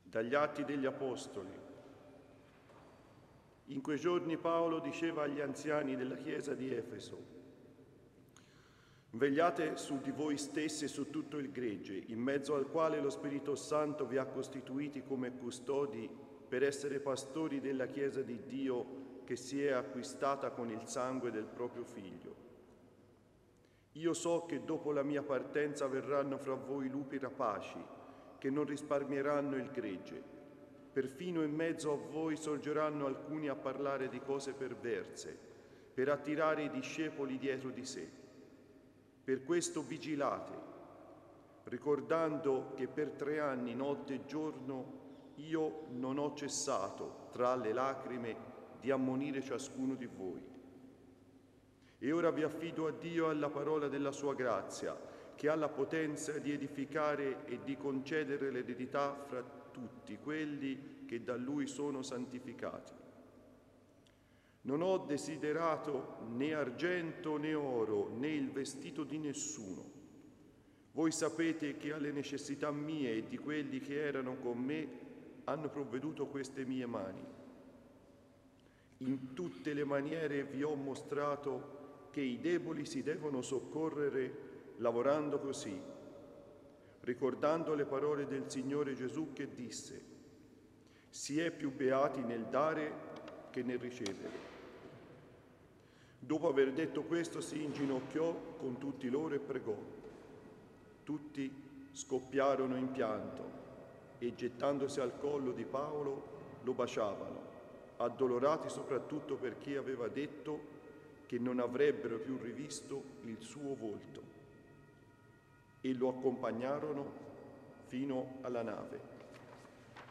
Dagli Atti degli Apostoli. In quei giorni Paolo diceva agli anziani della chiesa di Efeso: vegliate su di voi stessi e su tutto il gregge, in mezzo al quale lo Spirito Santo vi ha costituiti come custodi per essere pastori della chiesa di Dio che si è acquistata con il sangue del proprio Figlio. Io so che dopo la mia partenza verranno fra voi lupi rapaci, che non risparmieranno il gregge. Perfino in mezzo a voi sorgeranno alcuni a parlare di cose perverse, per attirare i discepoli dietro di sé. Per questo vigilate, ricordando che per 3 anni, notte e giorno, io non ho cessato, tra le lacrime, di ammonire ciascuno di voi. E ora vi affido a Dio e alla parola della sua grazia, che ha la potenza di edificare e di concedere l'eredità fra tutti quelli che da Lui sono santificati. Non ho desiderato né argento né oro, né il vestito di nessuno. Voi sapete che alle necessità mie e di quelli che erano con me hanno provveduto queste mie mani. In tutte le maniere vi ho mostrato che i deboli si devono soccorrere lavorando così, ricordando le parole del Signore Gesù che disse: si è più beati nel dare che nel ricevere. Dopo aver detto questo si inginocchiò con tutti loro e pregò. Tutti scoppiarono in pianto e gettandosi al collo di Paolo lo baciavano, addolorati soprattutto perché aveva detto che non avrebbero più rivisto il suo volto. E lo accompagnarono fino alla nave.